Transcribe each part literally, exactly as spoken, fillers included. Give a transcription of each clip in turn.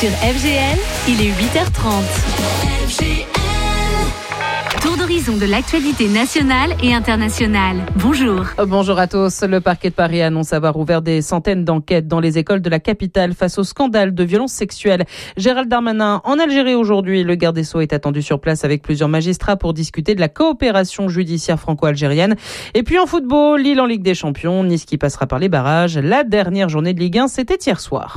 Sur F G L, il est huit heures trente. F G L. Tour d'horizon de l'actualité nationale et internationale. Bonjour. Bonjour à tous. Le parquet de Paris annonce avoir ouvert des centaines d'enquêtes dans les écoles de la capitale face au scandale de violences sexuelles. Gérald Darmanin en Algérie aujourd'hui. Le garde des Sceaux est attendu sur place avec plusieurs magistrats pour discuter de la coopération judiciaire franco-algérienne. Et puis en football, Lille en Ligue des Champions, Nice qui passera par les barrages. La dernière journée de Ligue un, c'était hier soir.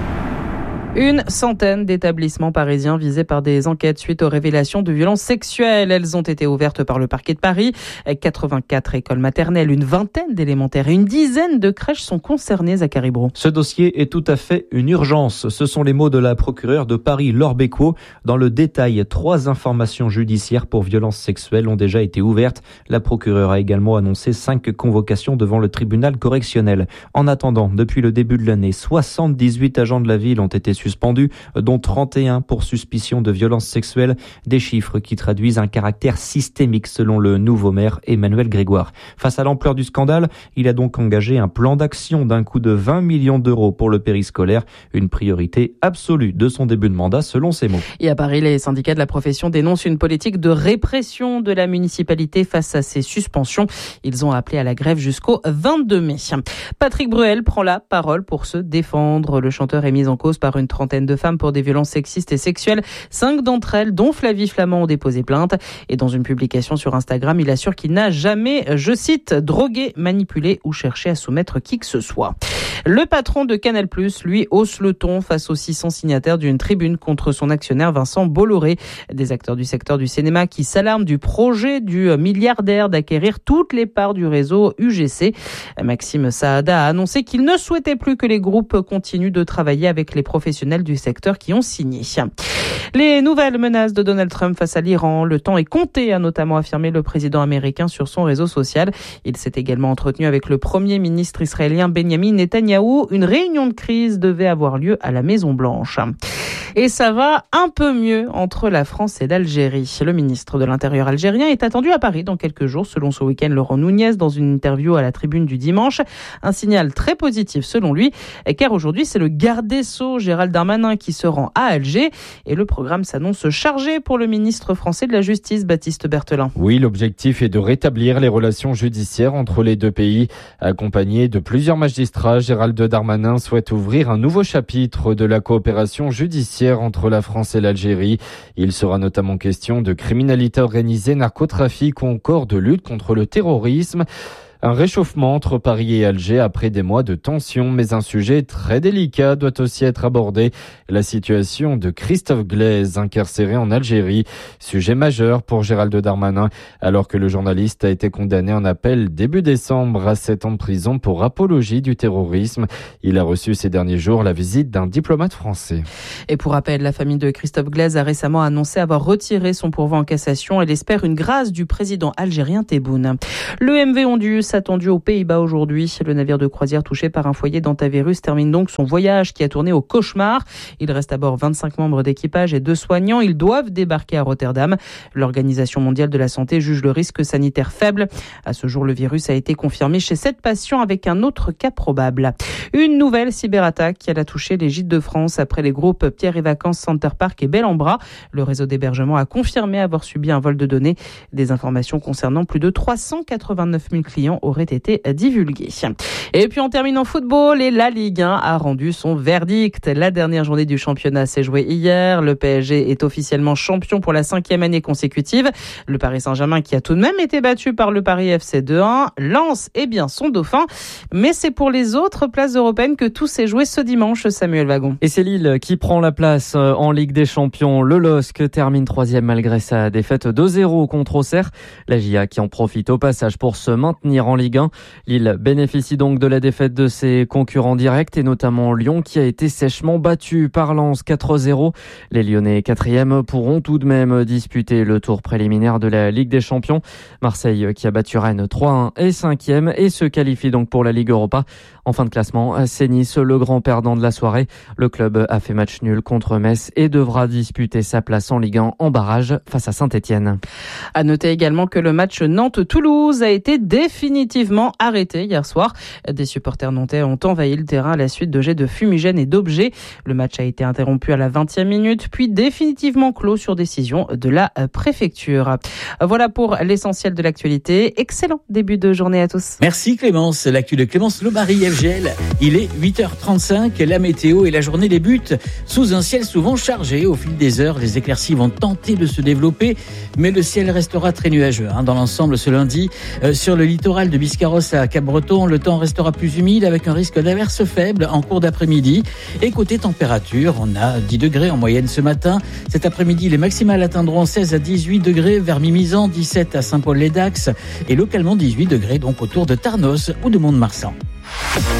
Une centaine d'établissements parisiens visés par des enquêtes suite aux révélations de violences sexuelles. Elles ont été ouvertes par le parquet de Paris. quatre-vingt-quatre écoles maternelles, une vingtaine d'élémentaires et une dizaine de crèches sont concernées, Zachary Brault. Ce dossier est tout à fait une urgence. Ce sont les mots de la procureure de Paris, Laure Bécaud. Dans le détail, trois informations judiciaires pour violences sexuelles ont déjà été ouvertes. La procureure a également annoncé cinq convocations devant le tribunal correctionnel. En attendant, depuis le début de l'année, soixante-dix-huit agents de la ville ont été suspendus, dont trente et un pour suspicion de violences sexuelles, des chiffres qui traduisent un caractère systémique selon le nouveau maire Emmanuel Grégoire. Face à l'ampleur du scandale, il a donc engagé un plan d'action d'un coût de vingt millions d'euros pour le périscolaire, une priorité absolue de son début de mandat selon ses mots. Et à Paris, les syndicats de la profession dénoncent une politique de répression de la municipalité face à ces suspensions. Ils ont appelé à la grève jusqu'au vingt-deux mai. Patrick Bruel prend la parole pour se défendre. Le chanteur est mis en cause par une trentaine de femmes pour des violences sexistes et sexuelles. Cinq d'entre elles, dont Flavie Flament, ont déposé plainte. Et dans une publication sur Instagram, il assure qu'il n'a jamais, je cite, drogué, manipulé ou cherché à soumettre qui que ce soit. Le patron de Canal+, lui, hausse le ton face aux six cents signataires d'une tribune contre son actionnaire Vincent Bolloré. Des acteurs du secteur du cinéma qui s'alarment du projet du milliardaire d'acquérir toutes les parts du réseau U G C. Maxime Saada a annoncé qu'il ne souhaitait plus que les groupes continuent de travailler avec les professionnels du secteur qui ont signé. Les nouvelles menaces de Donald Trump face à l'Iran, le temps est compté, a notamment affirmé le président américain sur son réseau social. Il s'est également entretenu avec le premier ministre israélien Benjamin Netanyahou. Une réunion de crise devait avoir lieu à la Maison-Blanche. Et ça va un peu mieux entre la France et l'Algérie. Le ministre de l'Intérieur algérien est attendu à Paris dans quelques jours, selon ce week-end Laurent Nunez, dans une interview à la Tribune du dimanche. Un signal très positif selon lui, car aujourd'hui c'est le garde des Sceaux, Gérald Darmanin, qui se rend à Alger. Et le programme s'annonce chargé pour le ministre français de la Justice, Baptiste Berthelin. Oui, l'objectif est de rétablir les relations judiciaires entre les deux pays. Accompagné de plusieurs magistrats, Gérald Darmanin souhaite ouvrir un nouveau chapitre de la coopération judiciaire entre la France et l'Algérie. Il sera notamment question de criminalité organisée, narcotrafic ou encore de lutte contre le terrorisme. Un réchauffement entre Paris et Alger après des mois de tension, mais un sujet très délicat doit aussi être abordé. La situation de Christophe Glaise, incarcéré en Algérie. Sujet majeur pour Gérald Darmanin, alors que le journaliste a été condamné en appel début décembre à sept ans de prison pour apologie du terrorisme. Il a reçu ces derniers jours la visite d'un diplomate français. Et pour rappel, la famille de Christophe Glaise a récemment annoncé avoir retiré son pourvoi en cassation. Elle espère une grâce du président algérien Tebboune. Le M V Ondius attendu aux Pays-Bas aujourd'hui. Le navire de croisière touché par un foyer d'hantavirus termine donc son voyage qui a tourné au cauchemar. Il reste à bord vingt-cinq membres d'équipage et deux soignants. Ils doivent débarquer à Rotterdam. L'Organisation mondiale de la santé juge le risque sanitaire faible. À ce jour, le virus a été confirmé chez sept patients avec un autre cas probable. Une nouvelle cyberattaque qui a touché les gîtes de France après les groupes Pierre et Vacances, Center Park et Bel-en-Bras. Le réseau d'hébergement a confirmé avoir subi un vol de données. Des informations concernant plus de trois cent quatre-vingt-neuf mille clients aurait été divulgué. Et puis on termine en football et la Ligue un a rendu son verdict. La dernière journée du championnat s'est jouée hier. Le P S G est officiellement champion pour la cinquième année consécutive. Le Paris Saint-Germain qui a tout de même été battu par le Paris F C deux un. Lens est bien son dauphin. Mais c'est pour les autres places européennes que tout s'est joué ce dimanche, Samuel Wagon. Et c'est Lille qui prend la place en Ligue des Champions. Le L O S C termine troisième malgré sa défaite deux zéro contre Auxerre. La J A qui en profite au passage pour se maintenir en Ligue un. Lille bénéficie donc de la défaite de ses concurrents directs et notamment Lyon qui a été sèchement battu par Lens quatre zéro. Les Lyonnais quatrième pourront tout de même disputer le tour préliminaire de la Ligue des Champions. Marseille qui a battu Rennes trois un est cinquième et se qualifie donc pour la Ligue Europa. En fin de classement, c'est Nice, le grand perdant de la soirée. Le club a fait match nul contre Metz et devra disputer sa place en Ligue un en barrage face à Saint-Etienne. À noter également que le match Nantes-Toulouse a été défini définitivement arrêté hier soir. Des supporters nantais ont envahi le terrain à la suite de jets de fumigène et d'objets. Le match a été interrompu à la vingtième minute, puis définitivement clos sur décision de la préfecture. Voilà pour l'essentiel de l'actualité. Excellent début de journée à tous. Merci Clémence. L'actu de Clémence Lobary, F G L. Il est huit heures trente-cinq. La météo et la journée débute sous un ciel souvent chargé. Au fil des heures, les éclaircies vont tenter de se développer, mais le ciel restera très nuageux hein, dans l'ensemble ce lundi. Euh, sur le littoral de Biscarrosse à Cap-Breton, le temps restera plus humide avec un risque d'averses faibles en cours d'après-midi. Et côté température, on a dix degrés en moyenne ce matin. Cet après-midi, les maximales atteindront seize à dix-huit degrés vers Mimizan, dix-sept à Saint-Paul-les-Dax et localement dix-huit degrés donc autour de Tarnos ou de Mont-de-Marsan.